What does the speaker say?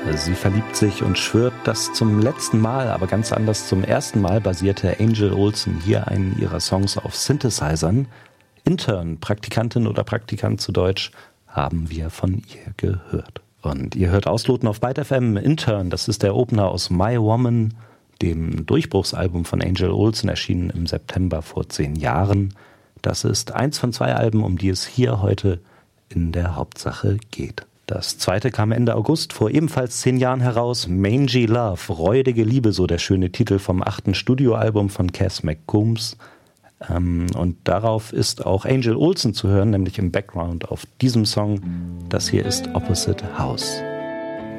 Sie verliebt sich und schwört, dass zum letzten Mal, aber ganz anders zum ersten Mal basierte Angel Olsen hier einen ihrer Songs auf Synthesizern. Intern, Praktikantin oder Praktikant zu Deutsch, haben wir von ihr gehört. Und ihr hört Ausloten auf Byte FM. Intern, das ist der Opener aus My Woman, dem Durchbruchsalbum von Angel Olsen, erschienen im September vor 10 Jahren. Das ist eins von 2 Alben, um die es hier heute in der Hauptsache geht. Das zweite kam Ende August vor ebenfalls 10 Jahren heraus. Mangy Love, räudige Liebe, so der schöne Titel vom 8. Studioalbum von Cass McCombs. Und darauf ist auch Angel Olsen zu hören, nämlich im Background auf diesem Song. Das hier ist Opposite House.